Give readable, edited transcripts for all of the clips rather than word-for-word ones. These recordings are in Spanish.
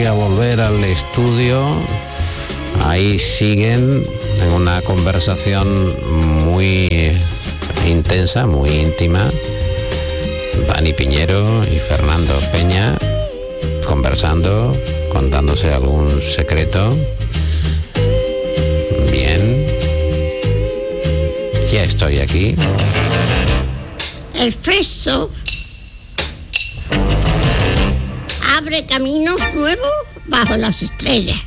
a volver al estudio. Ahí siguen en una conversación muy intensa, muy íntima. Dani Piñero y Fernando Peña conversando, contándose algún secreto. Bien. Ya estoy aquí. Expreso abre caminos nuevos bajo las estrellas.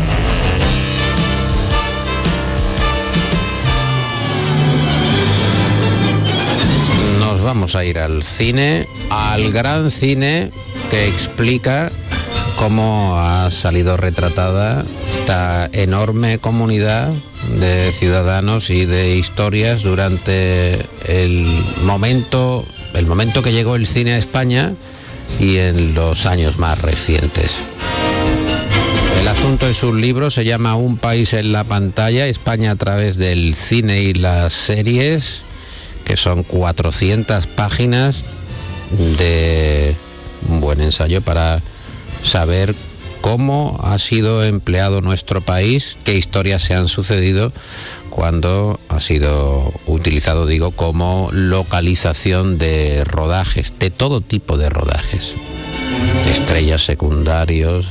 Nos vamos a ir al cine, al gran cine que explica cómo ha salido retratada esta enorme comunidad de ciudadanos y de historias durante el momento que llegó el cine a España y en los años más recientes. El asunto es un libro, se llama Un país en la pantalla, España a través del cine y las series, que son 400 páginas de un buen ensayo para saber cómo ha sido empleado nuestro país, qué historias se han sucedido cuando ha sido utilizado, digo, como localización de rodajes, de todo tipo de rodajes, estrellas secundarios,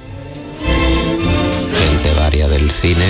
gente varia del cine.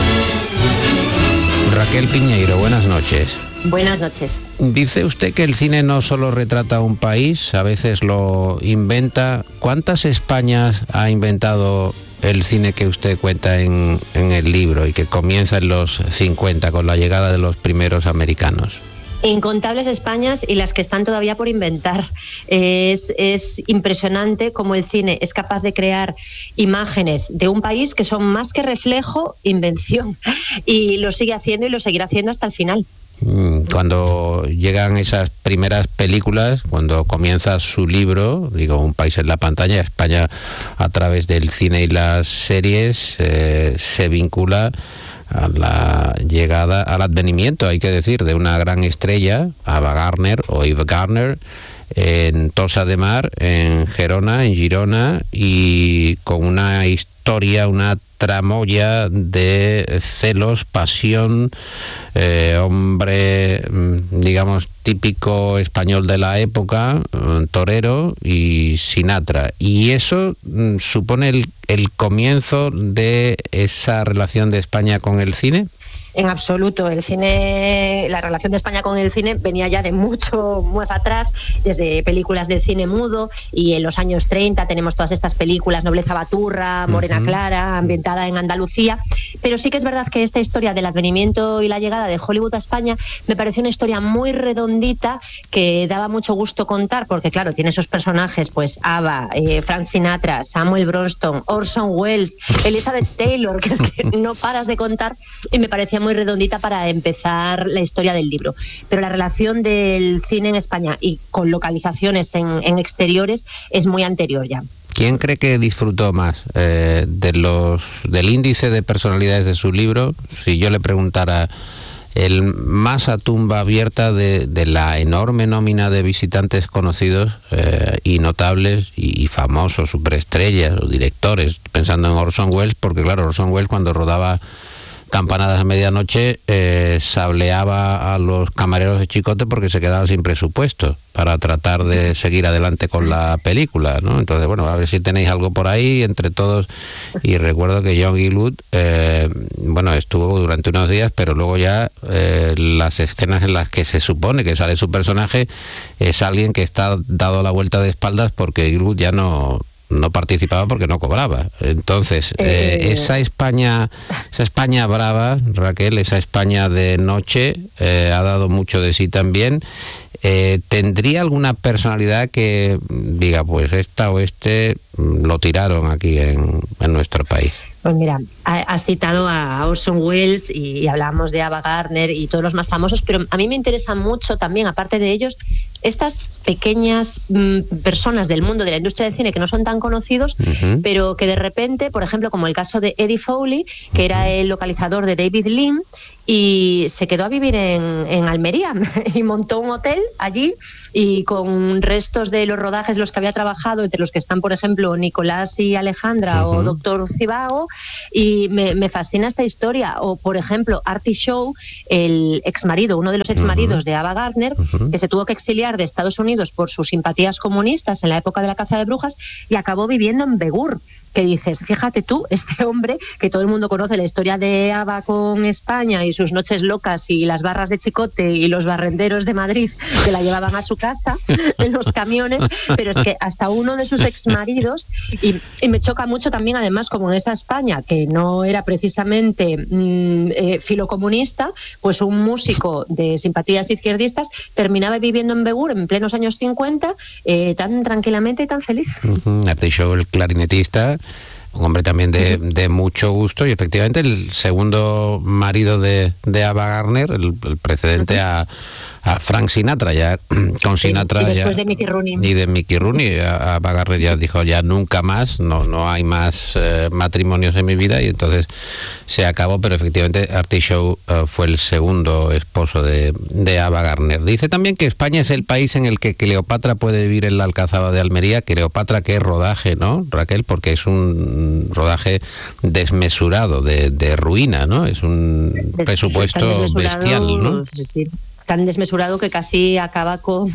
Raquel Piñeiro, buenas noches. Buenas noches. Dice usted que el cine no solo retrata un país, a veces lo inventa. ¿Cuántas Españas ha inventado el cine que usted cuenta en el libro y que comienza en los 50 con la llegada de los primeros americanos? Incontables Españas y las que están todavía por inventar. Es impresionante cómo el cine es capaz de crear imágenes de un país que son más que reflejo, invención. Y lo sigue haciendo y lo seguirá haciendo hasta el final. Cuando llegan esas primeras películas, cuando comienza su libro, digo, Un país en la pantalla, España a través del cine y las series, se vincula a la llegada, al advenimiento, hay que decir, de una gran estrella, Ava Gardner o Ava Gardner, en Tossa de Mar, en Gerona, en Girona, y con una historia, una tramoya de celos, pasión, hombre, digamos, típico español de la época, torero y Sinatra. Y eso supone el comienzo de esa relación de España con el cine. En absoluto, el cine, la relación de España con el cine venía ya de mucho más atrás, desde películas del cine mudo, y en los años 30 tenemos todas estas películas, Nobleza Baturra, Morena Clara, ambientada en Andalucía, pero sí que es verdad que esta historia del advenimiento y la llegada de Hollywood a España me pareció una historia muy redondita que daba mucho gusto contar, porque claro, tiene esos personajes, pues Ava, Frank Sinatra, Samuel Bronston, Orson Welles, Elizabeth Taylor, que es que no paras de contar, y me parecía muy redondita para empezar la historia del libro. Pero la relación del cine en España y con localizaciones en exteriores es muy anterior ya. ¿Quién cree que disfrutó más del índice de personalidades de su libro? Si yo le preguntara el más a tumba abierta de la enorme nómina de visitantes conocidos y notables y famosos, superestrellas o directores, pensando en Orson Welles, porque claro, Orson Welles cuando rodaba Campanadas a medianoche sableaba a los camareros de Chicote porque se quedaba sin presupuesto para tratar de seguir adelante con la película, ¿no? Entonces, bueno, a ver si tenéis algo por ahí entre todos. Y recuerdo que John Gielgud, bueno, estuvo durante unos días, pero luego ya las escenas en las que se supone que sale su personaje es alguien que está dado la vuelta de espaldas porque Gielgud ya no participaba porque no cobraba. Entonces, esa España brava, Raquel, esa España de noche, ha dado mucho de sí también. ¿Tendría alguna personalidad que diga, pues esta o este lo tiraron aquí en nuestro país? Pues mira, has citado a Orson Welles y hablábamos de Ava Gardner y todos los más famosos, pero a mí me interesan mucho también, aparte de ellos, estas pequeñas personas del mundo de la industria del cine que no son tan conocidos, pero que de repente, por ejemplo, como el caso de Eddie Foley, que era el localizador de David Lean, y se quedó a vivir en Almería y montó un hotel allí, y con restos de los rodajes los que había trabajado, entre los que están, por ejemplo, Nicolás y Alejandra o Doctor Zivago, y me fascina esta historia. O, por ejemplo, Artie Shaw, el exmarido, uno de los exmaridos de Ava Gardner, que se tuvo que exiliar de Estados Unidos por sus simpatías comunistas en la época de la caza de brujas y acabó viviendo en Begur. Que dices, fíjate tú, este hombre, que todo el mundo conoce la historia de Ava con España y sus noches locas y las barras de chicote y los barrenderos de Madrid que la llevaban a su casa en los camiones, pero es que hasta uno de sus exmaridos, y me choca mucho también, además, como en esa España que no era precisamente filocomunista, pues un músico de simpatías izquierdistas terminaba viviendo en Begur en plenos años 50, tan tranquilamente y tan feliz. Artie Shaw, el clarinetista, un hombre también de mucho gusto, y efectivamente el segundo marido de Ava Gardner, el precedente a Frank Sinatra, ya con Sinatra, y después ya, de Mickey Rooney. Y de Mickey Rooney, Ava Gardner ya dijo, ya nunca más, no hay más matrimonios en mi vida, y entonces se acabó. Pero efectivamente Artie Shaw fue el segundo esposo de Ava Gardner. Dice también que España es el país en el que Cleopatra puede vivir en la Alcazaba de Almería. Cleopatra, qué rodaje, ¿no, Raquel? Porque es un rodaje desmesurado, de ruina, ¿no? Es un presupuesto bestial, ¿no? Sí. Tan desmesurado que casi acaba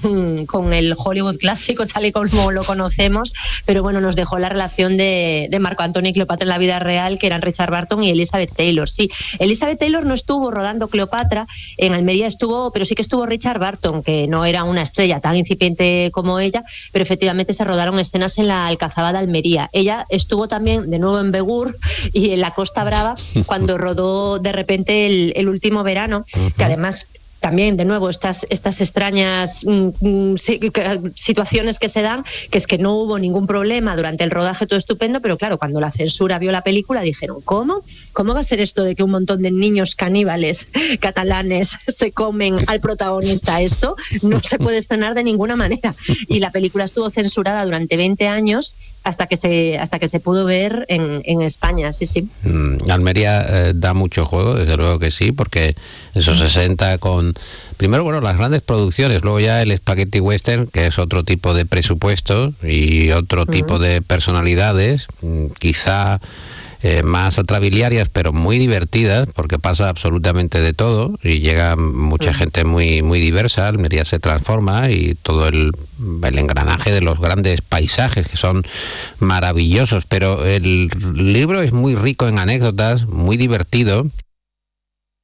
con el Hollywood clásico tal y como lo conocemos, pero bueno, nos dejó la relación de Marco Antonio y Cleopatra en la vida real, que eran Richard Burton y Elizabeth Taylor. Sí, Elizabeth Taylor no estuvo rodando Cleopatra, en Almería estuvo, pero sí que estuvo Richard Burton, que no era una estrella tan incipiente como ella, pero efectivamente se rodaron escenas en la Alcazaba de Almería. Ella estuvo también de nuevo en Begur y en la Costa Brava cuando rodó de repente el último verano, que además también, de nuevo, estas extrañas situaciones que se dan, que es que no hubo ningún problema durante el rodaje, todo estupendo, pero claro, cuando la censura vio la película dijeron, ¿cómo va a ser esto de que un montón de niños caníbales catalanes se comen al protagonista? Esto no se puede estrenar de ninguna manera. Y la película estuvo censurada durante 20 años hasta que se pudo ver en España, sí. Almería da mucho juego, desde luego que sí, porque esos 60 con... Primero, bueno, las grandes producciones, luego ya el spaghetti western, que es otro tipo de presupuesto y otro tipo de personalidades, quizá más atrabiliarias, pero muy divertidas, porque pasa absolutamente de todo y llega mucha gente muy, muy diversa. Almería se transforma y todo el engranaje de los grandes paisajes, que son maravillosos, pero el libro es muy rico en anécdotas, muy divertido,